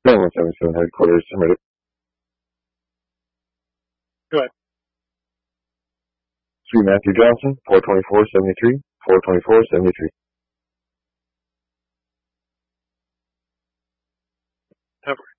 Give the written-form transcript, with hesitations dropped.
9177 headquarters, I'm ready. Go ahead. 3 Matthew Johnson, 42473, 42473. Over.